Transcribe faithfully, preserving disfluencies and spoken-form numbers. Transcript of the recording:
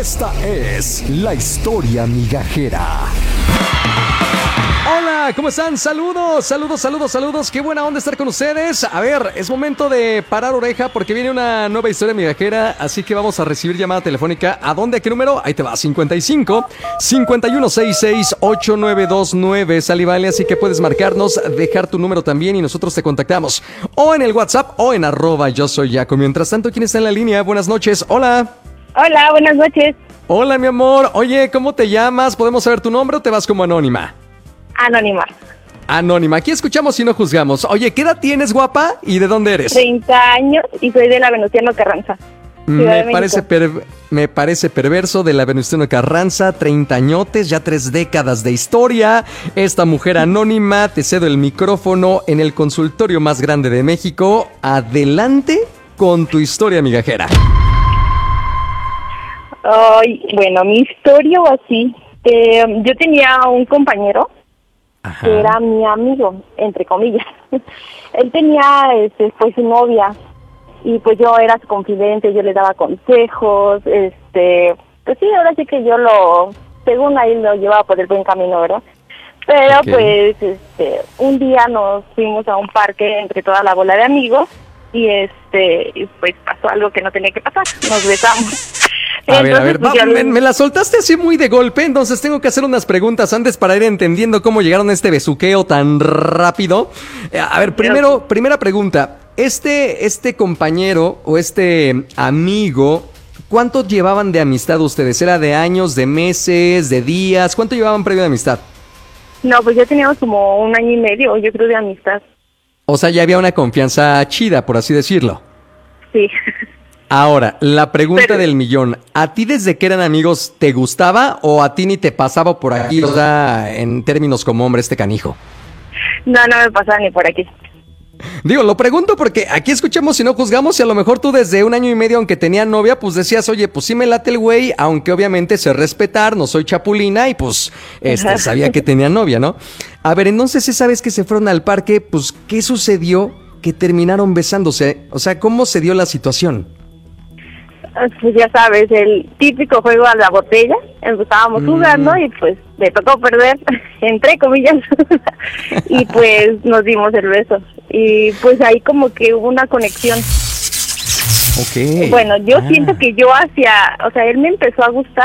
Esta es la historia migajera. Hola, ¿cómo están? Saludos, saludos, saludos, saludos. Qué buena onda estar con ustedes. A ver, es momento de parar oreja porque viene una nueva historia migajera. Así que vamos a recibir llamada telefónica. ¿A dónde? ¿A qué número? Ahí te va, cincuenta y cinco, cincuenta y uno sesenta y seis, ochenta y nueve veintinueve. Sale y vale, así que puedes marcarnos, dejar tu número también y nosotros te contactamos. O en el WhatsApp o en arroba yo soy Jaco. Mientras tanto, ¿quién está en la línea? Buenas noches, hola. Hola, buenas noches. Hola, mi amor. Oye, ¿cómo te llamas? ¿Podemos saber tu nombre o te vas como anónima? Anónima. Anónima. Aquí escuchamos y no juzgamos. Oye, ¿qué edad tienes, guapa? ¿Y de dónde eres? treinta años y soy de la Venustiano Carranza. Me parece, per, me parece perverso, de la Venustiano Carranza, treinta añotes, ya tres décadas de historia. Esta mujer anónima, te cedo el micrófono en el consultorio más grande de México. Adelante con tu historia migajera. Ay, bueno, mi historia o así. Eh, yo tenía un compañero. Ajá. Que era mi amigo, entre comillas. Él tenía, este, pues, su novia, y pues yo era su confidente, yo le daba consejos, este, pues sí, ahora sí que yo lo, según ahí lo llevaba por el buen camino, ¿verdad? Pero okay. pues, este, un día nos fuimos a un parque entre toda la bola de amigos, y este, pues pasó algo que no tenía que pasar, nos besamos. A entonces, ver, a ver, pues, va, me, me la soltaste así muy de golpe, entonces tengo que hacer unas preguntas antes para ir entendiendo cómo llegaron a este besuqueo tan rápido. A ver, primero, primera pregunta, este, este compañero o este amigo, ¿cuánto llevaban de amistad ustedes? ¿Era de años, de meses, de días? ¿Cuánto llevaban previo de amistad? No, pues ya teníamos como un año y medio, yo creo, de amistad. O sea, ya había una confianza chida, por así decirlo. Sí. Ahora, la pregunta Pero, del millón, ¿a ti desde que eran amigos te gustaba o a ti ni te pasaba por aquí, o sea, en términos como hombre este canijo? No, no me pasaba ni por aquí. Digo, lo pregunto porque aquí escuchamos y no juzgamos, y a lo mejor tú desde un año y medio, aunque tenía novia, pues decías, oye, pues sí me late el güey, aunque obviamente sé respetar, no soy chapulina, y pues este sabía que tenía novia, ¿no? A ver, entonces esa vez que se fueron al parque, pues, ¿qué sucedió que terminaron besándose? O sea, ¿cómo se dio la situación? Pues ya sabes, el típico juego a la botella. Estábamos mm. jugando y pues me tocó perder, entre comillas, y pues nos dimos el beso. Y pues ahí como que hubo una conexión. Okay. Bueno, yo ah. siento que yo hacia, o sea, él me empezó a gustar.